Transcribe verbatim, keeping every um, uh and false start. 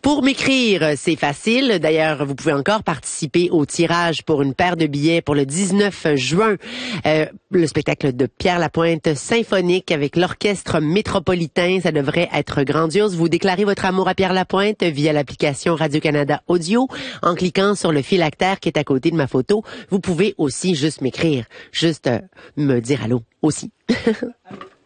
Pour m'écrire, c'est facile. D'ailleurs, vous pouvez encore participer au tirage pour une paire de billets pour le dix-neuf juin. Euh, le spectacle de Pierre Lapointe symphonique avec l'orchestre métropolitain. Ça devrait être grandiose. Vous déclarez votre amour à Pierre Lapointe via l'application Radio-Canada Audio en cliquant sur le phylactère qui est à côté de ma photo. Vous pouvez aussi juste m'écrire, juste euh, me dire allô aussi.